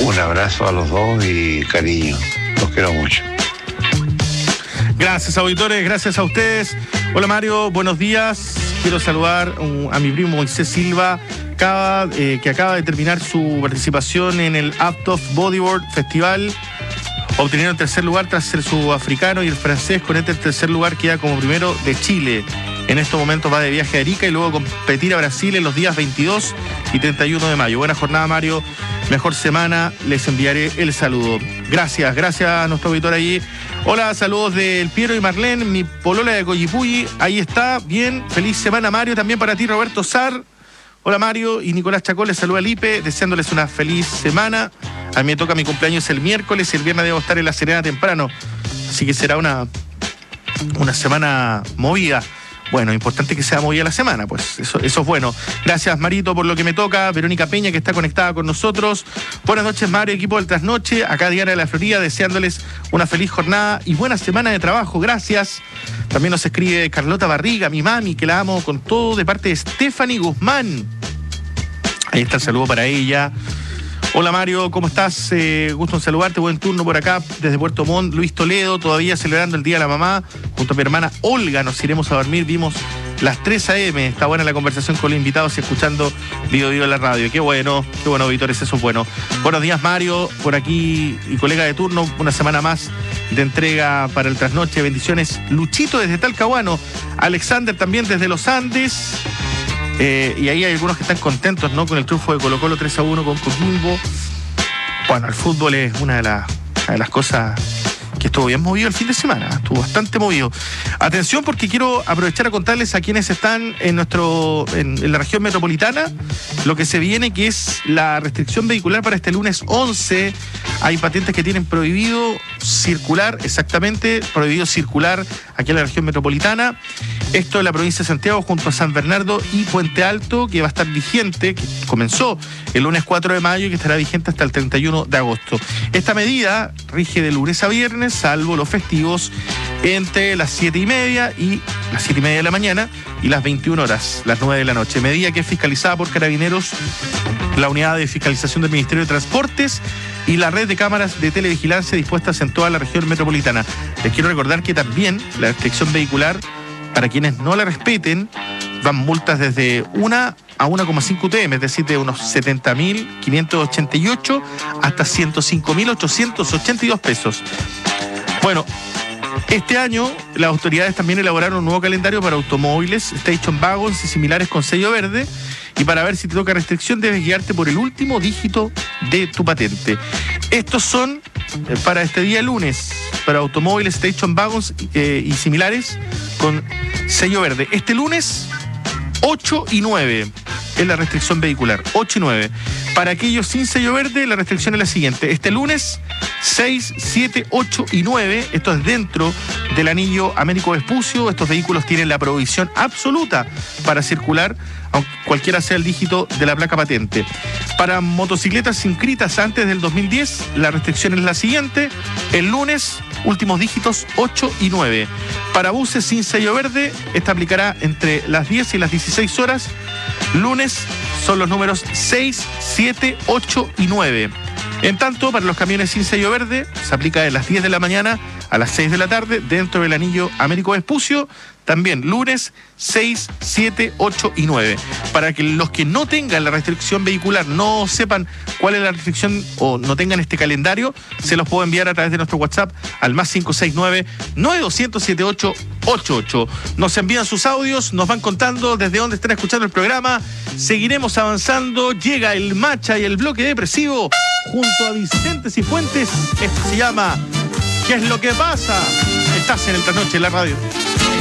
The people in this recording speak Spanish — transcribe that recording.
Un abrazo a los dos y cariño. Los quiero mucho. Gracias, auditores, gracias a ustedes. Hola Mario, buenos días. Quiero saludar a mi primo Moisés Silva, que acaba de terminar su participación en el Act of Bodyboard Festival, obteniendo el tercer lugar tras el sudafricano y el francés. Con este tercer lugar queda como primero de Chile. En estos momentos va de viaje a Arica y luego competir a Brasil en los días 22 y 31 de mayo. Buena jornada, Mario. Mejor semana. Les enviaré el saludo. Gracias a nuestro auditor allí. Hola, saludos del Piero y Marlene, mi polola de Coyipulli. Ahí está, bien. Feliz semana, Mario. También para ti, Roberto Sar. Hola, Mario. Y Nicolás Chacón les saluda a Lipe, deseándoles una feliz semana. A mí me toca mi cumpleaños el miércoles y el viernes debo estar en La Serena temprano. Así que será una semana movida. Bueno, importante que sea movida la semana, pues eso es bueno. Gracias, Marito, por lo que me toca. Verónica Peña, que está conectada con nosotros. Buenas noches, Mario, equipo del Trasnoche. Acá Diana de la Florida, deseándoles una feliz jornada y buena semana de trabajo. Gracias. También nos escribe Carlota Barriga, mi mami, que la amo con todo, de parte de Stephanie Guzmán. Ahí está el saludo para ella. Hola Mario, ¿cómo estás? Gusto en saludarte, buen turno por acá desde Puerto Montt. Luis Toledo, todavía celebrando el Día de la Mamá, junto a mi hermana Olga, nos iremos a dormir, vimos las 3 a.m., está buena la conversación con los invitados y escuchando Vivo en la radio, qué bueno, auditores, eso es bueno. Buenos días Mario, por aquí y colega de turno, una semana más de entrega para el Trasnoche, bendiciones. Luchito desde Talcahuano, Alexander también desde los Andes. Y ahí hay algunos que están contentos, ¿no? Con el triunfo de Colo-Colo 3-1 con Coquimbo. Bueno, el fútbol es una de las cosas que estuvo bien movido el fin de semana, estuvo bastante movido. Atención, porque quiero aprovechar a contarles a quienes están en la región metropolitana lo que se viene, que es la restricción vehicular para este lunes 11. Hay patentes que tienen prohibido circular, prohibido circular aquí en la región metropolitana. Esto en la provincia de Santiago junto a San Bernardo y Puente Alto, que va a estar vigente, que comenzó el lunes 4 de mayo y que estará vigente hasta el 31 de agosto. Esta medida rige de lunes a viernes, salvo los festivos, entre las 7:30 y las 7:30 de la mañana y las 21 horas, las 9 de la noche. Medida que es fiscalizada por Carabineros, la unidad de fiscalización del Ministerio de Transportes y la red de cámaras de televigilancia dispuestas en toda la región metropolitana. Les quiero recordar que también la restricción vehicular, para quienes no la respeten, van multas desde 1 a 1,5 UTM, es decir, de unos 70.588 hasta 105.882 pesos. Bueno, este año las autoridades también elaboraron un nuevo calendario para automóviles, station wagons y similares con sello verde. Y para ver si te toca restricción debes guiarte por el último dígito de tu patente. Estos son para este día lunes, para automóviles, station wagons y similares con sello verde. Este lunes 8 y 9 es la restricción vehicular, 8 y 9. Para aquellos sin sello verde, la restricción es la siguiente. Este lunes 6, 7, 8 y 9, esto es dentro del anillo Américo Vespucio. Estos vehículos tienen la prohibición absoluta para circular, aunque cualquiera sea el dígito de la placa patente. Para motocicletas inscritas antes del 2010, la restricción es la siguiente. El lunes, últimos dígitos 8 y 9. Para buses sin sello verde, esta aplicará entre las 10 y las 16 horas. Lunes son los números 6, 7, 8 y 9. En tanto, para los camiones sin sello verde, se aplica de las 10 de la mañana a las 6 de la tarde dentro del anillo Américo Vespucio. También lunes 6, 7, 8 y 9. Para que los que no tengan la restricción vehicular, no sepan cuál es la restricción o no tengan este calendario, se los puedo enviar a través de nuestro WhatsApp al más 569-9200-7888. Nos envían sus audios, nos van contando desde dónde están escuchando el programa. Seguiremos avanzando. Llega el Macha y el bloque depresivo junto a Vicente Cifuentes. Esto se llama ¿Qué es lo que pasa? Estás en el Trasnoche en la radio.